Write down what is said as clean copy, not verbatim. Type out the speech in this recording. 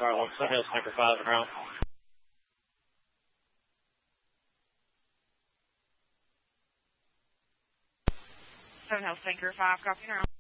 Car 1, Sun Hills, Sniper 5 and around. Sun Hills, Sniper 5, copy now.